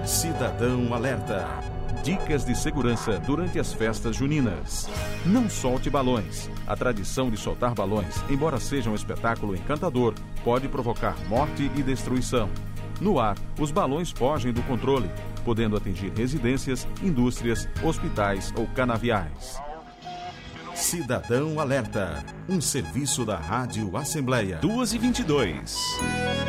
Cidadão Alerta. Dicas de segurança durante as festas juninas. Não solte balões. A tradição de soltar balões, embora seja um espetáculo encantador, pode provocar morte e destruição. No ar, os balões fogem do controle, podendo atingir residências, indústrias, hospitais ou canaviais. Cidadão Alerta. Um serviço da Rádio Assembleia. 2h22.